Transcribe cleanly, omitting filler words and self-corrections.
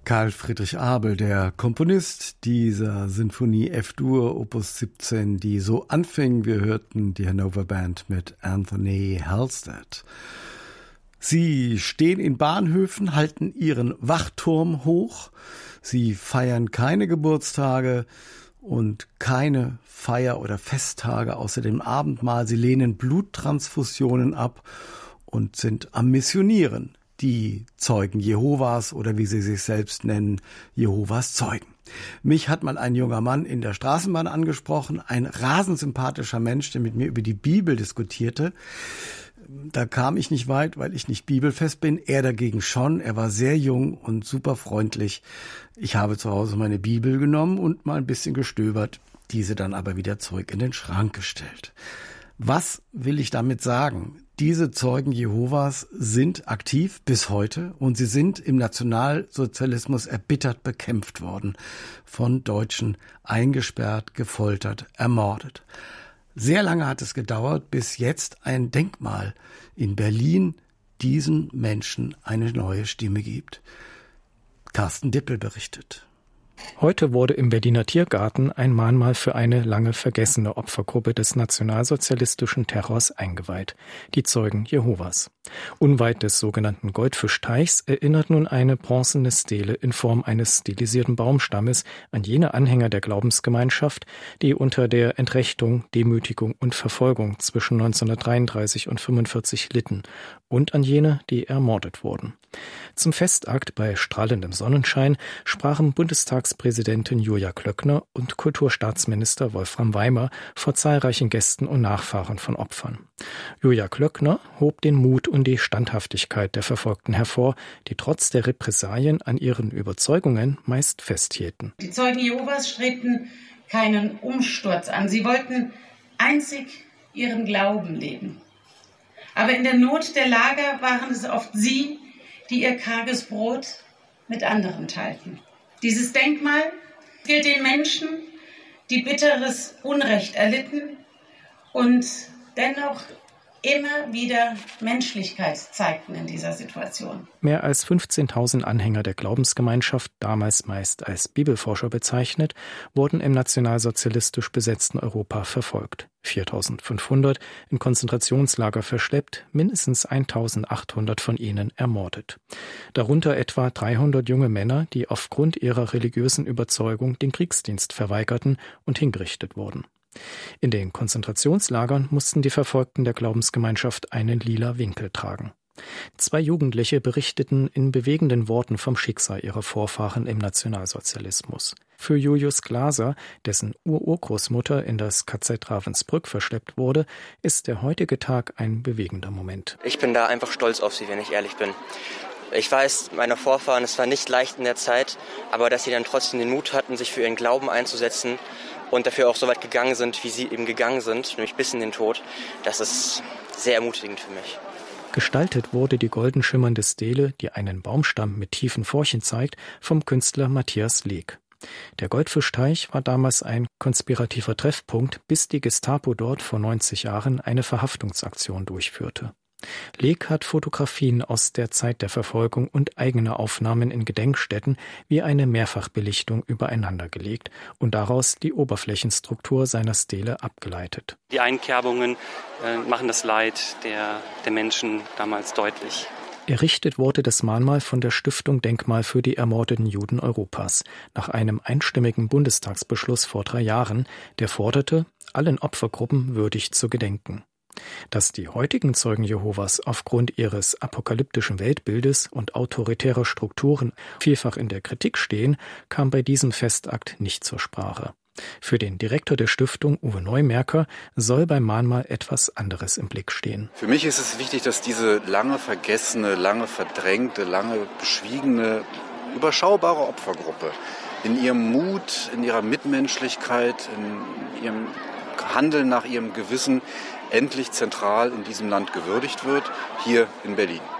Karl Friedrich Abel, der Komponist dieser Sinfonie F-Dur Opus 17, die so anfing. Wir hörten die Hannover Band mit Anthony Halstead. Sie stehen in Bahnhöfen, halten ihren Wachturm hoch. Sie feiern keine Geburtstage und keine Feier- oder Festtage außer dem Abendmahl. Sie lehnen Bluttransfusionen ab und sind am Missionieren. Die Zeugen Jehovas oder wie sie sich selbst nennen, Jehovas Zeugen. Mich hat mal ein junger Mann in der Straßenbahn angesprochen, ein rasend sympathischer Mensch, der mit mir über die Bibel diskutierte. Da kam ich nicht weit, weil ich nicht bibelfest bin. Er dagegen schon. Er war sehr jung und super freundlich. Ich habe zu Hause meine Bibel genommen und mal ein bisschen gestöbert, diese dann aber wieder zurück in den Schrank gestellt. Was will ich damit sagen? Diese Zeugen Jehovas sind aktiv bis heute und sie sind im Nationalsozialismus erbittert bekämpft worden, von Deutschen eingesperrt, gefoltert, ermordet. Sehr lange hat es gedauert, bis jetzt ein Denkmal in Berlin diesen Menschen eine neue Stimme gibt. Carsten Dippel berichtet. Heute wurde im Berliner Tiergarten ein Mahnmal für eine lange vergessene Opfergruppe des nationalsozialistischen Terrors eingeweiht, die Zeugen Jehovas. Unweit des sogenannten Goldfischteichs erinnert nun eine bronzene Stele in Form eines stilisierten Baumstammes an jene Anhänger der Glaubensgemeinschaft, die unter der Entrechtung, Demütigung und Verfolgung zwischen 1933 und 1945 litten, und an jene, die ermordet wurden. Zum Festakt bei strahlendem Sonnenschein sprachen Bundestagspräsidentin Julia Klöckner und Kulturstaatsminister Wolfram Weimer vor zahlreichen Gästen und Nachfahren von Opfern. Julia Klöckner hob den Mut und die Standhaftigkeit der Verfolgten hervor, die trotz der Repressalien an ihren Überzeugungen meist festhielten. Die Zeugen Jehovas strebten keinen Umsturz an. Sie wollten einzig ihren Glauben leben. Aber in der Not der Lager waren es oft sie, die ihr karges Brot mit anderen teilten. Dieses Denkmal gilt den Menschen, die bitteres Unrecht erlitten und dennoch immer wieder Menschlichkeit zeigten in dieser Situation. Mehr als 15.000 Anhänger der Glaubensgemeinschaft, damals meist als Bibelforscher bezeichnet, wurden im nationalsozialistisch besetzten Europa verfolgt. 4.500 in Konzentrationslager verschleppt, mindestens 1.800 von ihnen ermordet. Darunter etwa 300 junge Männer, die aufgrund ihrer religiösen Überzeugung den Kriegsdienst verweigerten und hingerichtet wurden. In den Konzentrationslagern mussten die Verfolgten der Glaubensgemeinschaft einen lila Winkel tragen. 2 Jugendliche berichteten in bewegenden Worten vom Schicksal ihrer Vorfahren im Nationalsozialismus. Für Julius Glaser, dessen Urgroßmutter in das KZ Ravensbrück verschleppt wurde, ist der heutige Tag ein bewegender Moment. Ich bin da einfach stolz auf sie, wenn ich ehrlich bin. Ich weiß, meine Vorfahren, es war nicht leicht in der Zeit, aber dass sie dann trotzdem den Mut hatten, sich für ihren Glauben einzusetzen und dafür auch so weit gegangen sind, wie sie eben gegangen sind, nämlich bis in den Tod, das ist sehr ermutigend für mich. Gestaltet wurde die golden schimmernde Stele, die einen Baumstamm mit tiefen Furchen zeigt, vom Künstler Matthias Leek. Der Goldfischteich war damals ein konspirativer Treffpunkt, bis die Gestapo dort vor 90 Jahren eine Verhaftungsaktion durchführte. Leek hat Fotografien aus der Zeit der Verfolgung und eigene Aufnahmen in Gedenkstätten wie eine Mehrfachbelichtung übereinander gelegt und daraus die Oberflächenstruktur seiner Stele abgeleitet. Die Einkerbungen machen das Leid der Menschen damals deutlich. Errichtet wurde das Mahnmal von der Stiftung Denkmal für die ermordeten Juden Europas nach einem einstimmigen Bundestagsbeschluss vor 3 Jahren, der forderte, allen Opfergruppen würdig zu gedenken. Dass die heutigen Zeugen Jehovas aufgrund ihres apokalyptischen Weltbildes und autoritärer Strukturen vielfach in der Kritik stehen, kam bei diesem Festakt nicht zur Sprache. Für den Direktor der Stiftung, Uwe Neumerker, soll beim Mahnmal etwas anderes im Blick stehen. Für mich ist es wichtig, dass diese lange vergessene, lange verdrängte, lange beschwiegene, überschaubare Opfergruppe in ihrem Mut, in ihrer Mitmenschlichkeit, in ihrem Handeln nach ihrem Gewissen endlich zentral in diesem Land gewürdigt wird, hier in Berlin.